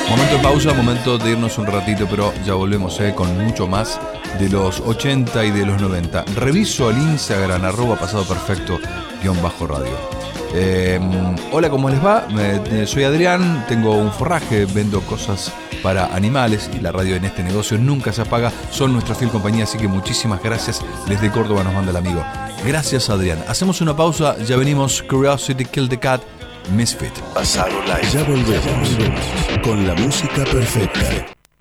Momento de pausa, momento de irnos un ratito, pero ya volvemos con mucho más de los 80 y de los 90. Reviso el Instagram, @pasadoperfecto_radio. Hola, ¿cómo les va? Soy Adrián, tengo un forraje, vendo cosas para animales y la radio en este negocio nunca se apaga. Son nuestra fiel compañía, así que muchísimas gracias. Desde Córdoba nos manda el amigo. Gracias, Adrián. Hacemos una pausa, ya venimos. Curiosity Killed the Cat, Misfit. Pasado Live. Ya volvemos con la música perfecta.